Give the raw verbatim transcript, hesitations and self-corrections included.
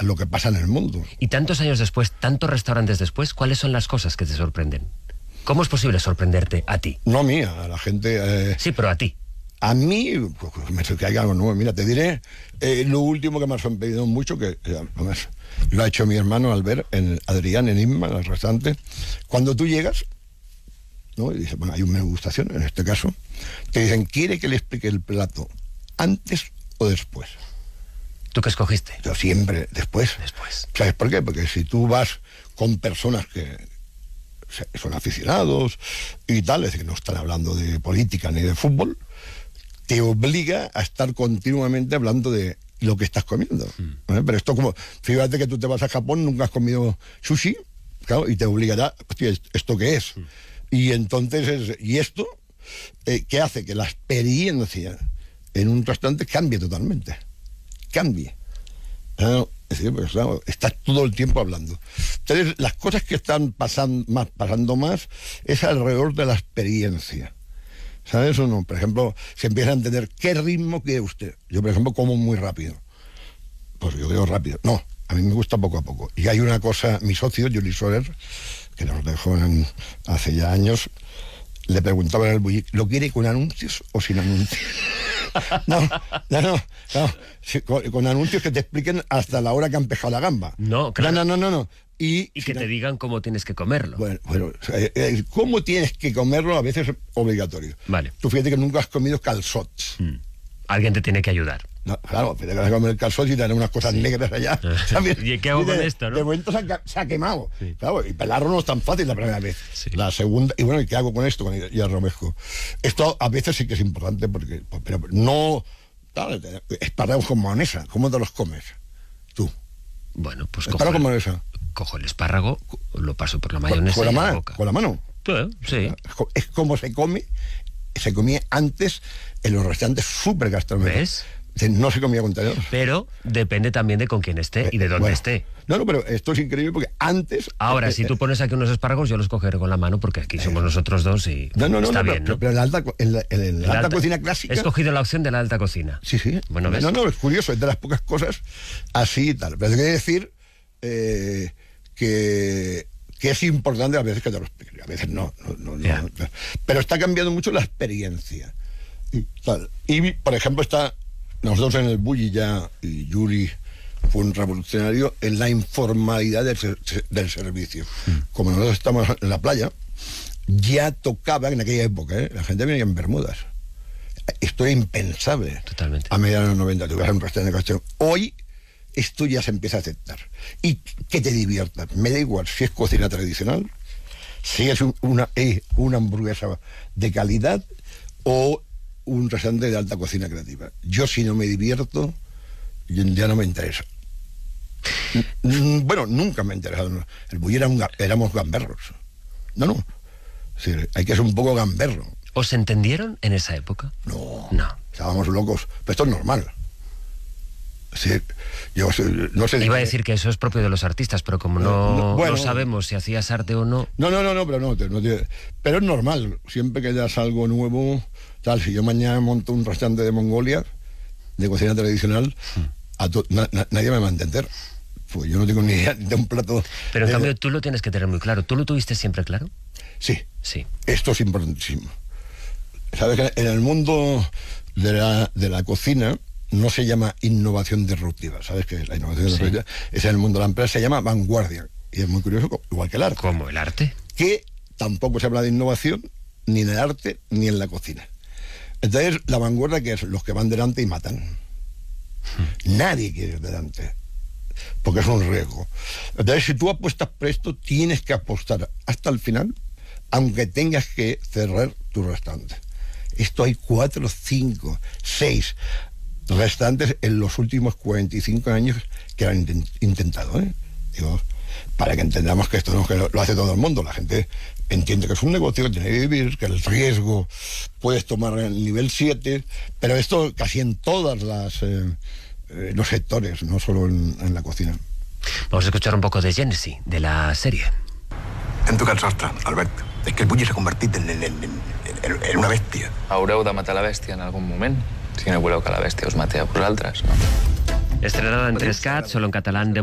lo que pasa en el mundo. Y tantos años después, tantos restaurantes después, ¿cuáles son las cosas que te sorprenden? ¿Cómo es posible sorprenderte a ti? No a mí, a la gente... Eh, sí, pero a ti. A mí, pues, me que hay algo nuevo. Mira, te diré eh, lo último que me ha sorprendido mucho, que eh, además, lo ha hecho mi hermano Albert, en Adrián, en Inma, en el restaurante. Cuando tú llegas, ¿no? Y dices, bueno, hay un menú degustación, en este caso, te dicen, ¿quiere que le explique el plato antes o después? ¿Tú qué escogiste? Yo siempre, después. Después. ¿Sabes por qué? Porque si tú vas con personas que son aficionados y tal, es decir, no están hablando de política ni de fútbol, te obliga a estar continuamente hablando de lo que estás comiendo. Mm. ¿eh? Pero esto como, fíjate que tú te vas a Japón, nunca has comido sushi, claro, y te obligará, hostia, ¿esto qué es? Mm. Y entonces, es, y esto, eh, ¿qué hace? Que la experiencia en un restaurante cambie totalmente. Cambie. ¿Eh? Es decir, pues, claro, estás todo el tiempo hablando. Entonces, las cosas que están pasando más, pasando más es alrededor de la experiencia. ¿Sabes o no? Por ejemplo, se empieza a entender qué ritmo quiere usted. Yo, por ejemplo, como muy rápido. Pues yo digo rápido. No, a mí me gusta poco a poco. Y hay una cosa, mi socio, Juli Soler, que nos dejó en, hace ya años, le preguntaba en el bullic, ¿lo quiere con anuncios o sin anuncios? No, no, no, no. Con, con anuncios que te expliquen hasta la hora que han pescado la gamba. No, claro. No, no, no, no. Y, y que te digan cómo tienes que comerlo. Bueno, bueno, eh, cómo tienes que comerlo a veces es obligatorio. Vale. Tú fíjate que nunca has comido calzots. Mm. Alguien te tiene que ayudar. No, claro, pero te vas a comer calzots y tener unas cosas sí. negras allá. ¿Y qué hago y de, con esto, no? De momento se ha, se ha quemado. Sí. Claro, y pelarlo no es tan fácil la primera vez. Sí. La segunda, y bueno, ¿y qué hago con esto? Con el, y el romesco. Esto a veces sí que es importante porque, pero no, claro, espárragos con mayonesa. ¿Cómo te los comes? Tú. Bueno, pues cojo, con mayonesa. Cojo el espárrago, lo paso por la mayonesa con, con y la la mano, boca. ¿Con la mano? Sí, sí. Es como se come, se comía antes en los restaurantes súper gastronómicos. ¿Ves? No se comía con tenedor. Pero depende también de con quién esté y de dónde bueno, esté. No, no, pero esto es increíble porque antes... Ahora, eh, si tú pones aquí unos espárragos, yo los cogeré con la mano porque aquí somos eh, nosotros dos y no, no, no, está no, bien, pero, ¿no? Pero en la alta, en la, en la en alta, alta cocina clásica... He escogido la opción de la alta cocina. Sí, sí. Bueno, ¿ves? No, no, es curioso, es de las pocas cosas así y tal. Pero hay que decir eh, que, que es importante a veces que te lo expliquen. A veces no. no, no, yeah. no pero está cambiando mucho la experiencia. Y, tal. y por ejemplo, está... Nosotros en el Bulli ya, y Yuri fue un revolucionario en la informalidad del, del servicio. Mm. Como nosotros estamos en la playa, ya tocaba en aquella época, ¿eh? La gente venía en bermudas. Esto era impensable. Totalmente. A mediados de los noventa, tú vas a un restaurante de cuestión. Hoy esto ya se empieza a aceptar. Y que te diviertas. Me da igual si es cocina tradicional, si es una, eh, una hamburguesa de calidad o un restaurante de alta cocina creativa. Yo, si no me divierto, ya no me interesa. Bueno, nunca me ha interesado. El Bulli era un, éramos gamberros. No, no. Sí, hay que ser un poco gamberro. ¿Os entendieron en esa época? No. No. Estábamos locos. Pero esto es normal. Sí, yo no sé. Iba a decir que eso es propio de los artistas, pero como no, no, bueno, no sabemos si hacías arte o no. No, no, no, no, pero no, no pero es normal. Siempre que hayas algo nuevo, tal, si yo mañana monto un restaurante de Mongolia, de cocina tradicional, a to, na, na, nadie me va a entender. Pues yo no tengo ni idea de un plato. Pero en de... cambio tú lo tienes que tener muy claro. ¿Tú lo tuviste siempre claro? Sí. Sí. Esto es importantísimo. Sabes que en el mundo de la, de la cocina no se llama innovación disruptiva, ¿sabes qué? La innovación sí. disruptiva es en el mundo de la empresa, se llama vanguardia. Y es muy curioso, igual que el arte. ¿Cómo el arte? Que tampoco se habla de innovación, ni en el arte, ni en la cocina. Entonces, la vanguardia, que es los que van delante y matan. Hmm. Nadie quiere ir delante, porque es un riesgo. Entonces, si tú apuestas por esto, tienes que apostar hasta el final, aunque tengas que cerrar tu restaurante. Esto hay cuatro, cinco, seis... restantes en los últimos cuarenta y cinco años que han intentado, ¿eh? Digo, para que entendamos que esto no que lo hace todo el mundo. La gente entiende que es un negocio, que tiene que vivir, que el riesgo puedes tomar el nivel siete, pero esto casi en todas las eh, eh, los sectores, no solo en, en la cocina. Vamos a escuchar un poco de Genesis, de la serie. En tu cas sostre, Albert, és que el Bulli s'ha convertit en, en, en, en, en una bèstia. Haureu de matar la bèstia en algun moment, si no voleu que la bèstia us mati a vosaltres, no? Estrenada en tres cat, solo en catalán. De